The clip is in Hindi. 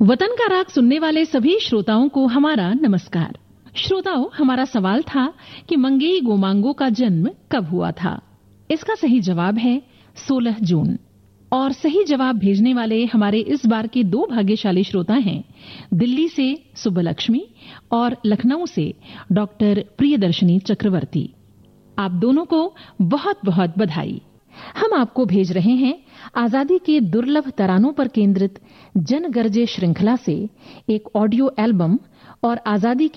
वतन का राग सुनने वाले सभी श्रोताओं को हमारा नमस्कार। श्रोताओं, हमारा सवाल था कि मंगेई गोमांगो का जन्म कब हुआ था। इसका सही जवाब है 16 जून। और सही जवाब भेजने वाले हमारे इस बार के 2 भाग्यशाली श्रोता हैं, दिल्ली से सुब्बलक्ष्मी और लखनऊ से डॉक्टर प्रियदर्शनी चक्रवर्ती। आप दोनों को बहुत बहुत बधाई। हम आपको भेज रहे हैं आजादी के दुर्लभ तरानों पर केंद्रित जन गर्जे श्रृंखला से एक ऑडियो एल्बम और आजादी